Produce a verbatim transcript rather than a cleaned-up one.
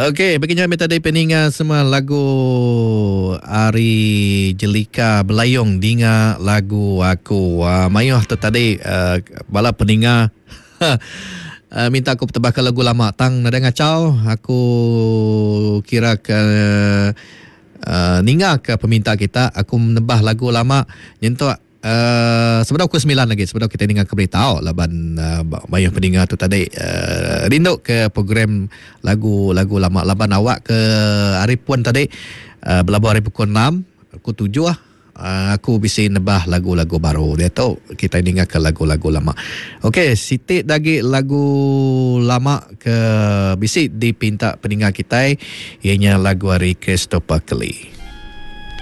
Okey, baginya minta dari peninga semua lagu Ari Jelika Belayong dinga lagu aku. Uh, mayuh tu tadi uh, bala peninga uh, minta aku tebahkan lagu lama tang nada ngacau. Aku kira ke uh, ninga ke peminta kita aku menebah lagu lama nyentuh. Uh, sebenarnya pukul sembilan lagi sebenarnya kita dengar ke beritahu laban uh, bayang pendengar tu tadi uh, rindu ke program lagu-lagu lama laban awak ke hari puan tadi uh, berlabuh hari pukul enam pukul tujuh lah. Uh, aku bisa nebah lagu-lagu baru dia tahu kita dengar ke lagu-lagu lama. Okey, sitik lagi lagu lama ke bisi dipinta pendengar kita ianya lagu hari Christopher Kelly.